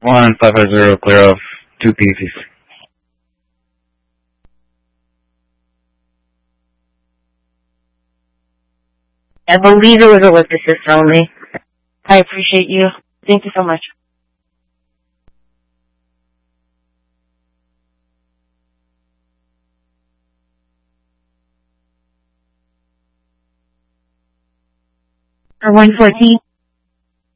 1550, clear of 2 pieces. I believe it was ellipticist only. I appreciate you. Thank you so much. For 114.